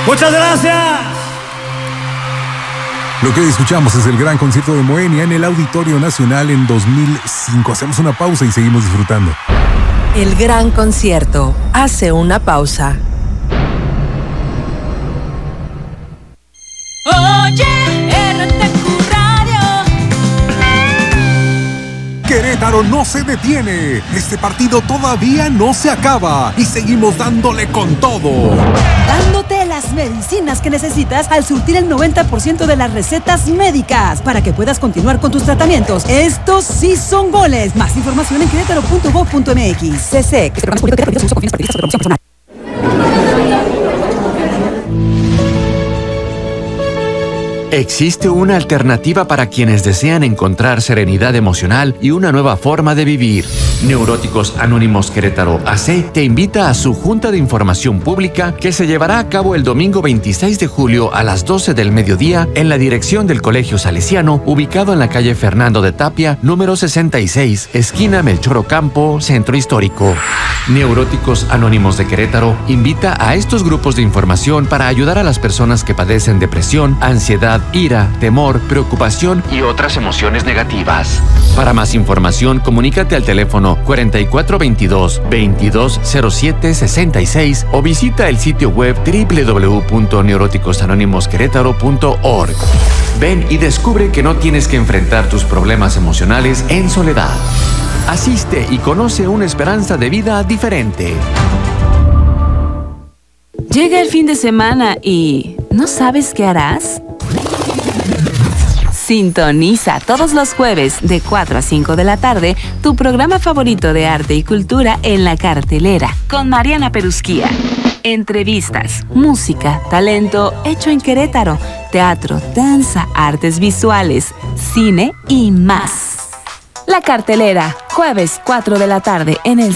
Muchas gracias. Lo que escuchamos es el gran concierto de Moenia en el Auditorio Nacional en 2005. Hacemos una pausa y seguimos disfrutando. El gran concierto hace una pausa. Oye, RTQ Radio. Querétaro no se detiene. Este partido todavía no se acaba y seguimos dándole con todo. Dándote las medicinas que necesitas al surtir el 90% de las recetas médicas para que puedas continuar con tus tratamientos. Estos sí son goles. Más información en querétaro.gov.mx. CSEC. Este programa es público de uso con fines partidistas o de promoción personal. Existe una alternativa para quienes desean encontrar serenidad emocional y una nueva forma de vivir. Neuróticos Anónimos Querétaro AC te invita a su Junta de Información Pública que se llevará a cabo el domingo 26 de julio a las 12 del mediodía en la dirección del Colegio Salesiano, ubicado en la calle Fernando de Tapia, número 66, esquina Melchor Ocampo, Centro Histórico. Neuróticos Anónimos de Querétaro invita a estos grupos de información para ayudar a las personas que padecen depresión, ansiedad, ira, temor, preocupación y otras emociones negativas. Para más información, comunícate al teléfono 4422-2207-66 o visita el sitio web www.neuroticosanónimosquerétaro.org. Ven y descubre que no tienes que enfrentar tus problemas emocionales en soledad. Asiste y conoce una esperanza de vida diferente. Llega el fin de semana y ¿no sabes qué harás? Sintoniza todos los jueves de 4 a 5 de la tarde tu programa favorito de arte y cultura en La Cartelera con Mariana Perusquía. Entrevistas, música, talento hecho en Querétaro, teatro, danza, artes visuales, cine y más. La Cartelera, jueves 4 de la tarde en el